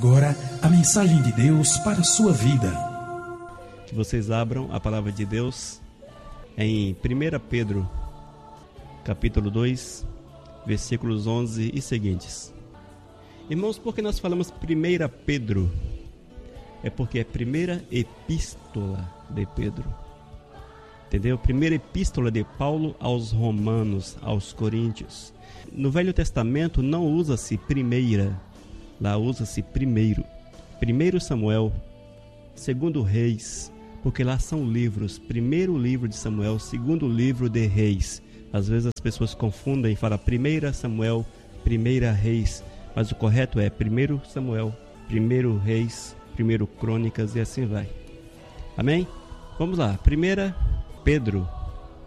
agora a mensagem de Deus para a sua vida. Que vocês abram a palavra de Deus em 1 Pedro, capítulo 2, versículos 11 e seguintes. Irmãos, por que nós falamos 1 Pedro? É porque é a primeira epístola de Pedro. Entendeu? Primeira epístola de Paulo aos Romanos, aos Coríntios. No Velho Testamento não usa-se primeira, lá usa-se primeiro. 1 Samuel, 2 Reis, porque lá são livros. Primeiro livro de Samuel, segundo livro de Reis. Às vezes as pessoas confundem e falam 1 Samuel, 1 Reis, mas o correto é 1 Samuel, 1 Reis, 1 Crônicas e assim vai. Amém? Vamos lá, 1 Pedro,